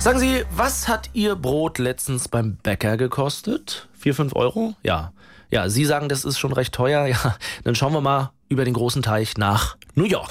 Sagen Sie, was hat Ihr Brot letztens beim Bäcker gekostet? 4, 5 Euro? Ja. Ja, Sie sagen, das ist schon recht teuer. Ja, dann schauen wir mal über den großen Teich nach New York.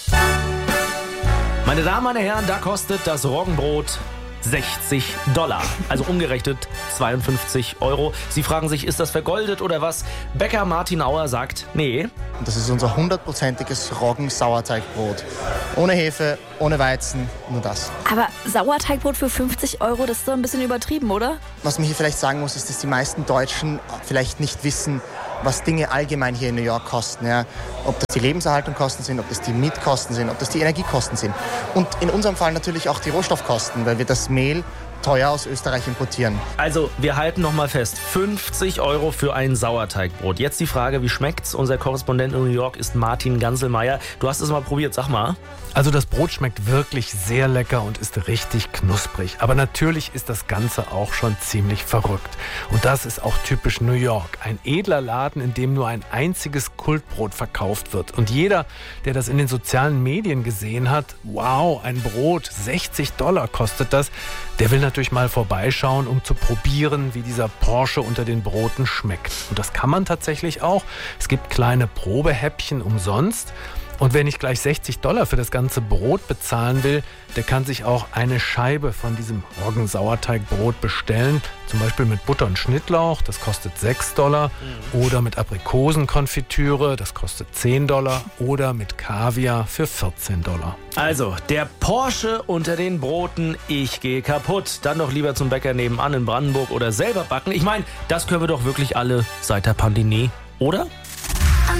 Meine Damen, meine Herren, da kostet das Roggenbrot $60. Also umgerechnet 52 Euro. Sie fragen sich, ist das vergoldet oder was? Bäcker Martin Auer sagt, nee. Das ist unser 100%iges Roggen-Sauerteigbrot. Ohne Hefe, ohne Weizen, nur das. Aber Sauerteigbrot für 50 Euro, das ist doch ein bisschen übertrieben, oder? Was man hier vielleicht sagen muss, ist, dass die meisten Deutschen vielleicht nicht wissen, was Dinge allgemein hier in New York kosten. Ja. Ob das die Lebenserhaltungskosten sind, ob das die Mietkosten sind, ob das die Energiekosten sind. Und in unserem Fall natürlich auch die Rohstoffkosten, weil wir das Mehl teuer aus Österreich importieren. Also, wir halten noch mal fest, 50 Euro für ein Sauerteigbrot. Jetzt die Frage, wie schmeckt's? Unser Korrespondent in New York ist Martin Ganselmeier. Du hast es mal probiert, sag mal. Also das Brot schmeckt wirklich sehr lecker und ist richtig knusprig. Aber natürlich ist das Ganze auch schon ziemlich verrückt. Und das ist auch typisch New York. Ein edler Laden, in dem nur ein einziges Kultbrot verkauft wird. Und jeder, der das in den sozialen Medien gesehen hat, wow, ein Brot, $60 kostet das, der will natürlich mal vorbeischauen, um zu probieren, wie dieser Porsche unter den Broten schmeckt. Und das kann man tatsächlich auch. Es gibt kleine Probehäppchen umsonst. Und wer nicht gleich $60 für das ganze Brot bezahlen will, der kann sich auch eine Scheibe von diesem Roggensauerteigbrot bestellen. Zum Beispiel mit Butter und Schnittlauch, das kostet $6. Oder mit Aprikosenkonfitüre, das kostet $10. Oder mit Kaviar für $14. Also, der Porsche unter den Broten, ich gehe kaputt. Dann doch lieber zum Bäcker nebenan in Brandenburg oder selber backen. Ich meine, das können wir doch wirklich alle seit der Pandemie, oder?